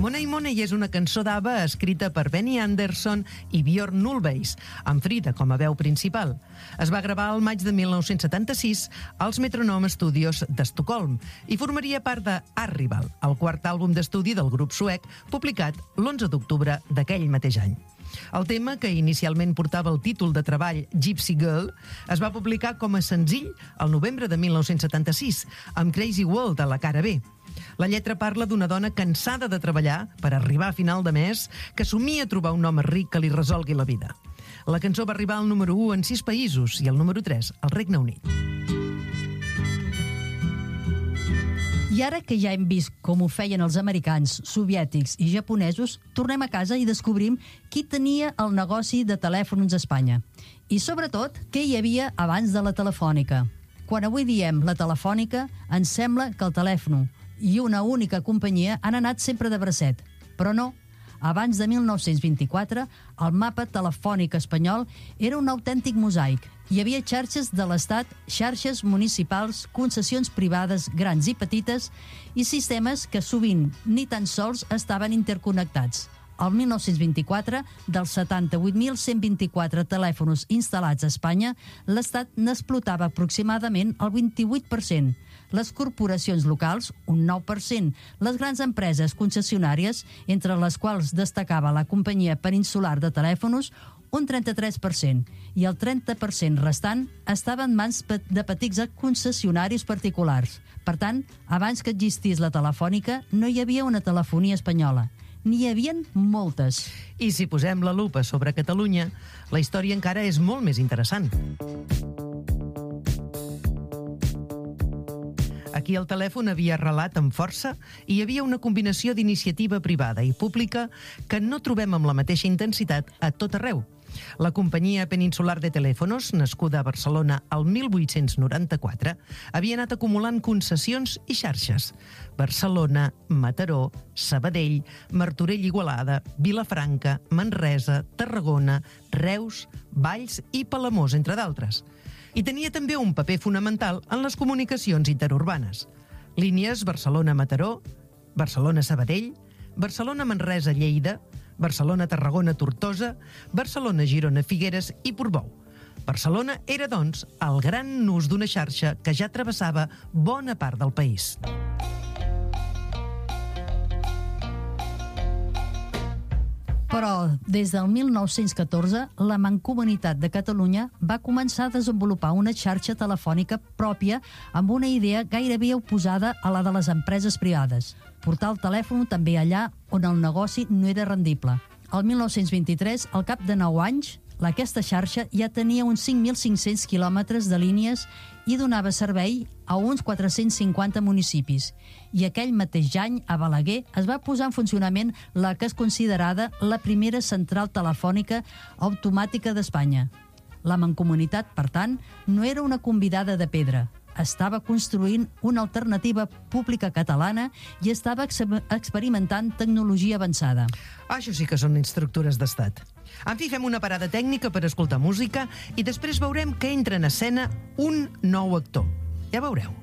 Money Money és una cançó d'ABBA escrita per Benny Andersson i Björn Ulvaeus, amb Frida com a veu principal. Es va gravar al maig de 1976 als Metronome Studios d'Estocolm i formaria part de Arrival, el quart àlbum d'estudi del grup suec, publicat l'11 d'octubre d'aquell mateix any. El tema, que inicialment portava el títol de treball Gypsy Girl, es va publicar com a senzill al novembre de 1976, amb Crazy World a la cara B. La lletra parla d'una dona cansada de treballar per arribar a final de mes, que somia trobar un home ric que li resolgui la vida. La cançó va arribar al número 1 en 6 països i al número 3 al Regne Unit. I ara que ja hem vist com ho feien els americans, soviètics i japonesos, tornem a casa i descobrim qui tenia el negoci de telèfons a Espanya. I sobretot, què hi havia abans de la telefònica. Quan avui diem la telefònica, ens sembla que el telèfon i una única companyia han anat sempre de bracet. Però no. Abans de 1924, el mapa telefònic espanyol era un autèntic mosaic. Hi havia xarxes de l'Estat, xarxes municipals, concessions privades grans i petites i sistemes que sovint ni tan sols estaven interconnectats. El 1924, dels 78.124 telèfons instal·lats a Espanya, l'Estat n'explotava aproximadament el 28%, les corporacions locals, un 9%, les grans empreses concessionàries, entre les quals destacava la companyia peninsular de telèfons, un 33%, i el 30% restant estava en mans de petits concessionaris particulars. Per tant, abans que existís la telefònica, no hi havia una telefonia espanyola. N'hi havien moltes. I si posem la lupa sobre Catalunya, la història encara és molt més interessant. Aquí el telèfon havia arrelat amb força i hi havia una combinació d'iniciativa privada i pública que no trobem amb la mateixa intensitat a tot arreu. La companyia peninsular de telèfons, nascuda a Barcelona el 1894, havia anat acumulant concessions i xarxes. Barcelona, Mataró, Sabadell, Martorell, Igualada, Vilafranca, Manresa, Tarragona, Reus, Valls i Palamós, entre d'altres. I tenia també un paper fonamental en les comunicacions interurbanes. Línies Barcelona-Mataró, Barcelona-Sabadell, Barcelona-Manresa-Lleida, Barcelona-Tarragona-Tortosa, Barcelona-Girona-Figueres i Portbou. Barcelona era, doncs, el gran nus d'una xarxa que ja travessava bona part del país. Però, des del 1914, la Mancomunitat de Catalunya va començar a desenvolupar una xarxa telefònica pròpia amb una idea gairebé oposada a la de les empreses privades: portar el telèfon també allà on el negoci no era rendible. El 1923, al cap de 9 anys, aquesta xarxa ja tenia uns 5.500 quilòmetres de línies i donava servei a uns 450 municipis. I aquell mateix any, a Balaguer, es va posar en funcionament la que és considerada la primera central telefònica automàtica d'Espanya. La Mancomunitat, per tant, no era una convidada de pedra. Estava construint una alternativa pública catalana i estava experimentant tecnologia avançada. Això sí que són estructures d'estat. En fi, fem una parada tècnica per escoltar música i després veurem que entra en escena un nou actor. Ja veureu.